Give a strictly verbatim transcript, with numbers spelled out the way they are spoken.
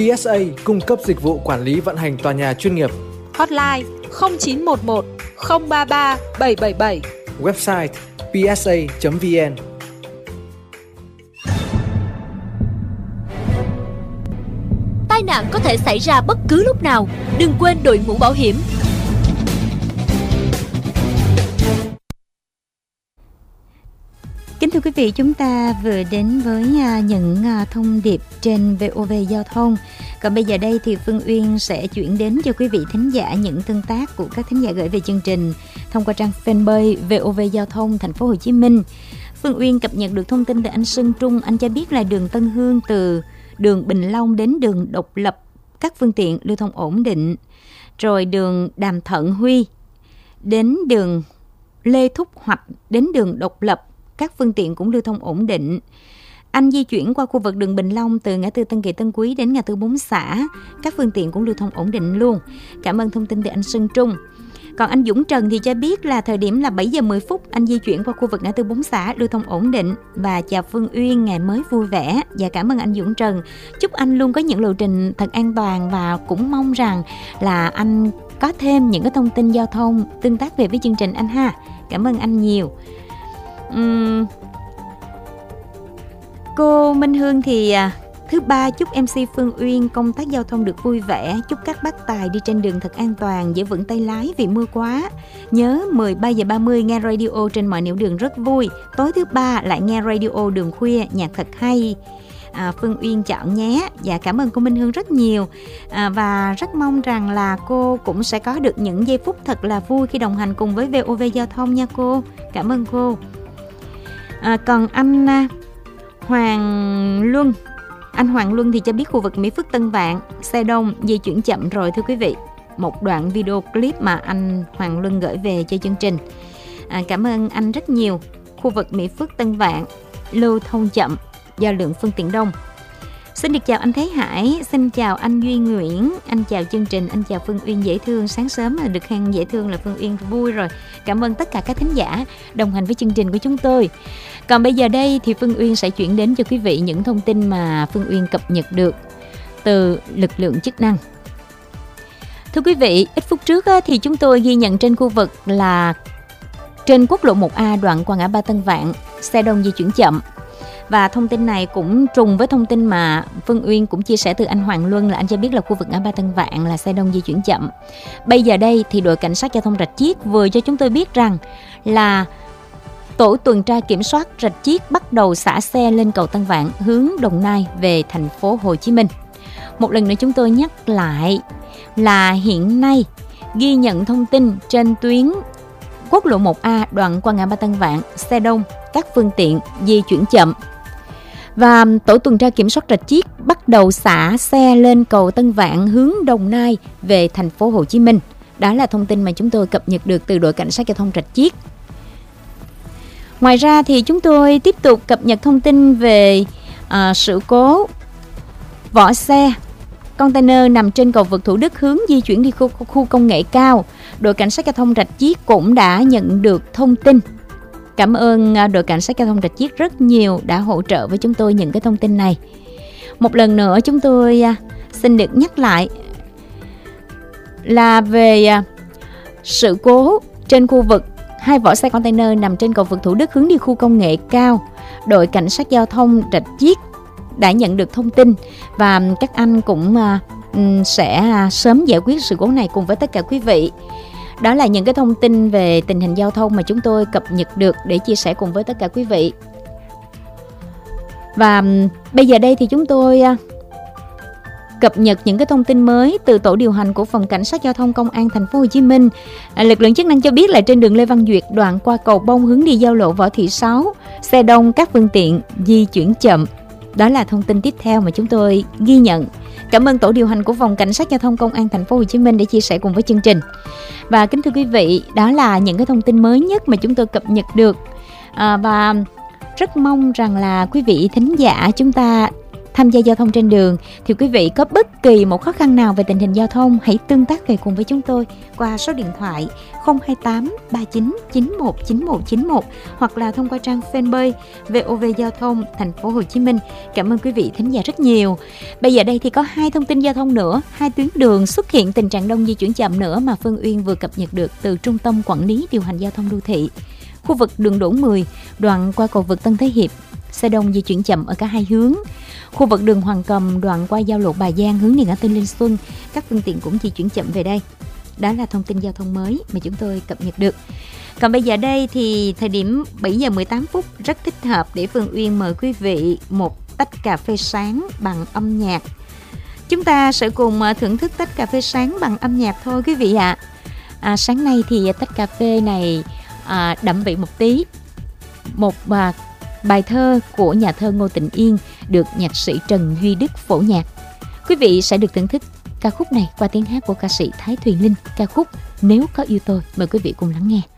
pê ét a cung cấp dịch vụ quản lý vận hành tòa nhà chuyên nghiệp. Hotline không chín một một không ba ba bảy bảy bảy. Website p s a chấm v n. Tai nạn có thể xảy ra bất cứ lúc nào, đừng quên đội mũ bảo hiểm. Kính thưa quý vị, chúng ta vừa đến với những thông điệp trên vê o vê Giao thông. Còn bây giờ đây thì Phương Uyên sẽ chuyển đến cho quý vị thính giả những tương tác của các thính giả gửi về chương trình thông qua trang fanpage vê o vê Giao thông Thành phố Hồ Chí Minh. Phương Uyên cập nhật được thông tin từ anh Sơn Trung. Anh cho biết là đường Tân Hương từ đường Bình Long đến đường Độc Lập các phương tiện lưu thông ổn định. Rồi đường Đàm Thận Huy đến đường Lê Thúc Hoạch đến đường Độc Lập các phương tiện cũng lưu thông ổn định. Anh di chuyển qua khu vực đường Bình Long từ ngã tư Tân Kỳ Tân Quý đến ngã tư Bốn Xã, các phương tiện cũng lưu thông ổn định luôn. Cảm ơn thông tin từ anh Sơn Trung. Còn anh Dũng Trần thì cho biết là thời điểm là bảy giờ mười phút anh di chuyển qua khu vực ngã tư Bốn Xã, lưu thông ổn định. Và chào Phương Uyên, ngày mới vui vẻ. Và cảm ơn anh Dũng Trần. Chúc anh luôn có những lộ trình thật an toàn và cũng mong rằng là anh có thêm những cái thông tin giao thông tương tác về với chương trình anh ha. Cảm ơn anh nhiều. Uhm, cô Minh Hương thì à, thứ ba chúc em xê Phương Uyên công tác giao thông được vui vẻ, chúc các bác tài đi trên đường thật an toàn, giữ vững tay lái vì mưa quá. Nhớ mười ba giờ ba mươi nghe radio trên mọi nẻo đường rất vui. Tối thứ ba lại nghe radio đường khuya, nhạc thật hay. À, Phương Uyên chọn nhé. Dạ cảm ơn cô Minh Hương rất nhiều. à, Và rất mong rằng là cô cũng sẽ có được những giây phút thật là vui khi đồng hành cùng với vê o vê Giao thông nha cô. Cảm ơn cô. À, còn anh à, Hoàng Luân Anh Hoàng Luân thì cho biết khu vực Mỹ Phước Tân Vạn xe đông, di chuyển chậm rồi thưa quý vị. Một đoạn video clip mà anh Hoàng Luân gửi về cho chương trình. à, Cảm ơn anh rất nhiều. Khu vực Mỹ Phước Tân Vạn lưu thông chậm do lượng phương tiện đông. Xin được chào anh Thế Hải, xin chào anh Duy Nguyễn, anh chào chương trình, anh chào Phương Uyên dễ thương. Sáng sớm là được khen dễ thương là Phương Uyên vui rồi. Cảm ơn tất cả các thính giả đồng hành với chương trình của chúng tôi. Còn bây giờ đây thì Phương Uyên sẽ chuyển đến cho quý vị những thông tin mà Phương Uyên cập nhật được từ lực lượng chức năng. Thưa quý vị, ít phút trước thì chúng tôi ghi nhận trên khu vực là trên quốc lộ một A đoạn qua ngã ba Tân Vạn, xe đông di chuyển chậm. Và thông tin này cũng trùng với thông tin mà Phương Uyên cũng chia sẻ từ anh Hoàng Luân, là anh cho biết là khu vực ngã ba Tân Vạn là xe đông di chuyển chậm. Bây giờ đây thì đội cảnh sát giao thông Rạch Chiếc vừa cho chúng tôi biết rằng là tổ tuần tra kiểm soát Rạch Chiếc bắt đầu xả xe lên cầu Tân Vạn hướng Đồng Nai về thành phố Hồ Chí Minh. Một lần nữa chúng tôi nhắc lại là hiện nay ghi nhận thông tin trên tuyến quốc lộ một A đoạn qua ngã ba Tân Vạn, xe đông, các phương tiện di chuyển chậm. Và tổ tuần tra kiểm soát Rạch Chiếc bắt đầu xả xe lên cầu Tân Vạn hướng Đồng Nai về thành phố Hồ Chí Minh. Đó là thông tin mà chúng tôi cập nhật được từ đội cảnh sát giao thông Rạch Chiếc. Ngoài ra thì chúng tôi tiếp tục cập nhật thông tin về uh, sự cố vỏ xe container nằm trên cầu vượt Thủ Đức hướng di chuyển đi khu, khu công nghệ cao. Đội cảnh sát giao thông Rạch Chiếc cũng đã nhận được thông tin. Cảm ơn đội cảnh sát giao thông Rạch Chiếc rất nhiều đã hỗ trợ với chúng tôi những cái thông tin này. Một lần nữa chúng tôi xin được nhắc lại là về sự cố trên khu vực hai vỏ xe container nằm trên cầu vượt Thủ Đức hướng đi khu công nghệ cao. Đội cảnh sát giao thông Rạch Chiếc đã nhận được thông tin và các anh cũng sẽ sớm giải quyết sự cố này cùng với tất cả quý vị. Đó là những cái thông tin về tình hình giao thông mà chúng tôi cập nhật được để chia sẻ cùng với tất cả quý vị. Và bây giờ đây thì chúng tôi cập nhật những cái thông tin mới từ tổ điều hành của phòng cảnh sát giao thông công an thành phố Hồ Chí Minh. À, lực lượng chức năng cho biết là trên đường Lê Văn Duyệt đoạn qua cầu Bông hướng đi giao lộ Võ Thị Sáu, xe đông, các phương tiện di chuyển chậm. Đó là thông tin tiếp theo mà chúng tôi ghi nhận. Cảm ơn tổ điều hành của phòng cảnh sát giao thông công an thành phố Hồ Chí Minh để chia sẻ cùng với chương trình. Và kính thưa quý vị, đó là những cái thông tin mới nhất mà chúng tôi cập nhật được. À, và rất mong rằng là quý vị thính giả chúng ta tham gia giao thông trên đường thì quý vị có bất kỳ một khó khăn nào về tình hình giao thông, hãy tương tác về cùng với chúng tôi qua số điện thoại không hai tám ba chín chín một chín một chín một hoặc là thông qua trang fanpage vê o vê Giao thông Thành phố Hồ Chí Minh. Cảm ơn quý vị thính giả rất nhiều. Bây giờ đây thì có hai thông tin giao thông nữa, hai tuyến đường xuất hiện tình trạng đông di chuyển chậm nữa mà Phương Uyên vừa cập nhật được từ Trung tâm Quản lý Điều hành Giao thông Đô thị. Khu vực đường Đỗ mười, đoạn qua cầu vượt Tân Thế Hiệp, xe đông di chuyển chậm ở cả hai hướng. Khu vực đường Hoàng Cầm, đoạn qua giao lộ Bà Giang hướng đi ngã tư Linh Xuân, các phương tiện cũng di chuyển chậm về đây. Đó là thông tin giao thông mới mà chúng tôi cập nhật được. Còn bây giờ đây thì thời điểm bảy giờ mười tám phút rất thích hợp để Phương Uyên mời quý vị một tách cà phê sáng bằng âm nhạc. Chúng ta sẽ cùng thưởng thức tách cà phê sáng bằng âm nhạc thôi quý vị ạ. À, sáng nay thì tách cà phê này à, đậm vị một tí. Một à, bài thơ của nhà thơ Ngô Tịnh Yên được nhạc sĩ Trần Duy Đức phổ nhạc. Quý vị sẽ được thưởng thức ca khúc này qua tiếng hát của ca sĩ Thái Thùy Linh, ca khúc Nếu Có Yêu Tôi. Mời quý vị cùng lắng nghe.